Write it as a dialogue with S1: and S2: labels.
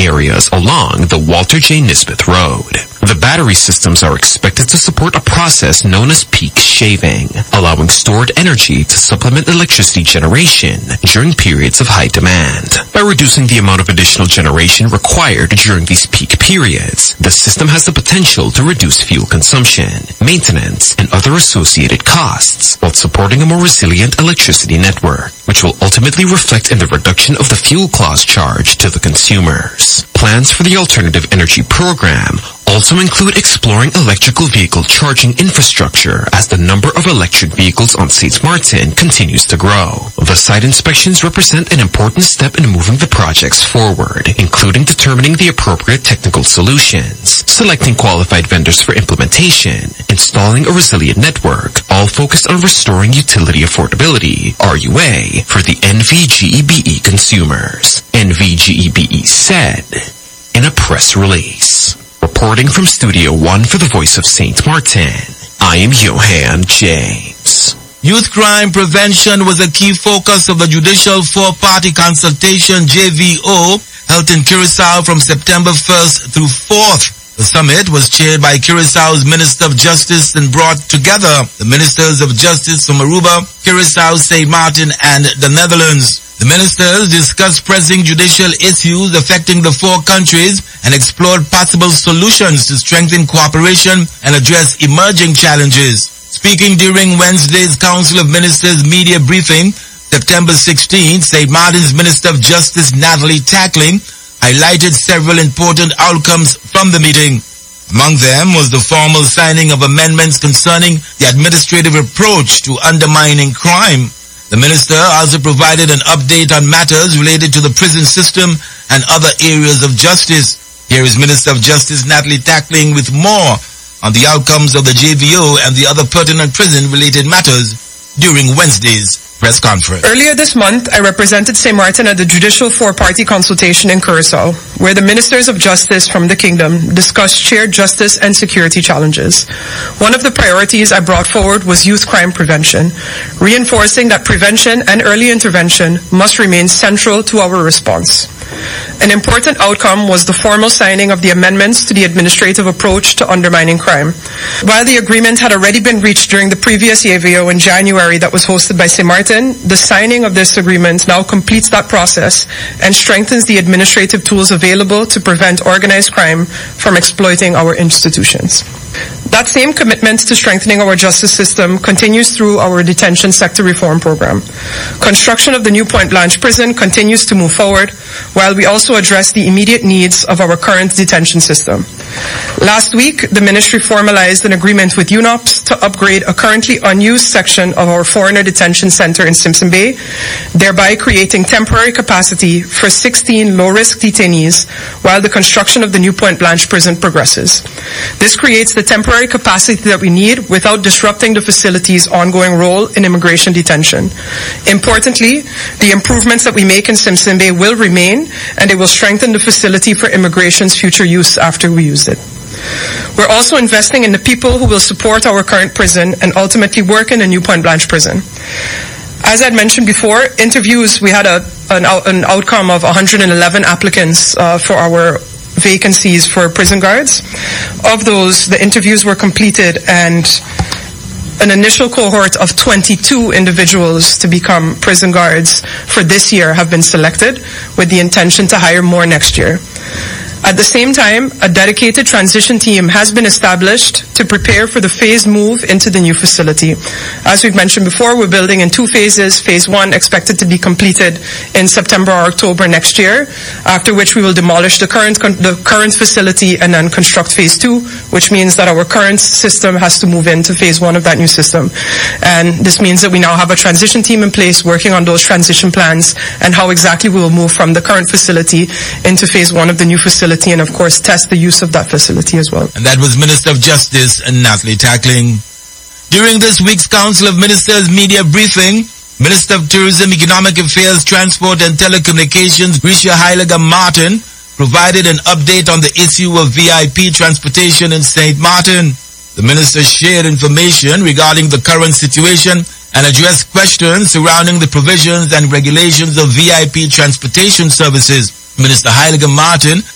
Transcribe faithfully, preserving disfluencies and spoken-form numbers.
S1: areas along the Walter J. Nisbet Road. The battery systems are expected to support a process known as peak shaving, allowing stored energy to supplement electricity generation during periods of high demand. By reducing the amount of additional generation required during these peak periods, the system has the potential to reduce fuel consumption, maintenance, and other associated costs, while supporting a more resilient electricity network, which will ultimately reflect in the reduction of the fuel clause charge to the consumers. Plans for the Alternative Energy Program also include exploring electrical vehicle charging infrastructure as the number of electric vehicles on Saint Martin continues to grow. The site inspections represent an important step in moving the projects forward, including determining the appropriate technical solutions, selecting qualified vendors for implementation, installing a resilient network, all focused on restoring utility affordability, R U A, for the N V G E B E consumers. N V G E B E said in a press release. Reporting from Studio One for the Voice of Saint Martin, I am Johan James.
S2: Youth crime prevention was a key focus of the Judicial Four-Party Consultation J V O held in Curacao from September first through fourth. The summit was chaired by Curaçao's Minister of Justice and brought together the Ministers of Justice from Aruba, Curacao, Saint Martin, and the Netherlands. The ministers discussed pressing judicial issues affecting the four countries and explored possible solutions to strengthen cooperation and address emerging challenges. Speaking during Wednesday's Council of Ministers media briefing, September sixteenth, Saint Martin's Minister of Justice Natalie Tackling highlighted several important outcomes from the meeting. Among them was the formal signing of amendments concerning the administrative approach to undermining crime. The minister also provided an update on matters related to the prison system and other areas of justice. Here is Minister of Justice Natalie Tackling with more on the outcomes of the J V O and the other pertinent prison-related matters during Wednesday's press conference.
S3: Earlier this month, I represented Saint Martin at the Judicial Four-Party Consultation in Curacao, where the Ministers of Justice from the Kingdom discussed shared justice and security challenges. One of the priorities I brought forward was youth crime prevention, reinforcing that prevention and early intervention must remain central to our response. An important outcome was the formal signing of the amendments to the administrative approach to undermining crime. While the agreement had already been reached during the previous J V O in January that was hosted by Saint Martin, the signing of this agreement now completes that process and strengthens the administrative tools available to prevent organized crime from exploiting our institutions. That same commitment to strengthening our justice system continues through our detention sector reform program. Construction of the new Point Blanche prison continues to move forward, while we also address the immediate needs of our current detention system. Last week, the ministry formalized an agreement with U N O P S to upgrade a currently unused section of our foreigner detention center in Simpson Bay, thereby creating temporary capacity for sixteen low-risk detainees while the construction of the new Point Blanche prison progresses. This creates the temporary capacity that we need without disrupting the facility's ongoing role in immigration detention. Importantly, the improvements that we make in Simpson Bay will remain, and it will strengthen the facility for immigration's future use after we use it. We're also investing in the people who will support our current prison and ultimately work in the new Point Blanche prison. As I'd mentioned before, interviews, we had a, an, an outcome of one hundred eleven applicants uh, for our vacancies for prison guards. Of those, the interviews were completed and an initial cohort of twenty-two individuals to become prison guards for this year have been selected, with the intention to hire more next year. At the same time, a dedicated transition team has been established to prepare for the phased move into the new facility. As we've mentioned before, we're building in two phases. Phase one expected to be completed in September or October next year, after which we will demolish the current the current facility and then construct phase two, which means that our current system has to move into phase one of that new system. And this means that we now have a transition team in place working on those transition plans and how exactly we will move from the current facility into phase one of the new facility, and of course test the use of that facility as well.
S2: And that was Minister of Justice and Natalie Tackling. During this week's Council of Ministers media briefing, Minister of Tourism, Economic Affairs, Transport and Telecommunications, Grisha Heiliger Martin, provided an update on the issue of V I P transportation in Saint Martin. The minister shared information regarding the current situation and addressed questions surrounding the provisions and regulations of V I P transportation services. Minister Heiliger Martin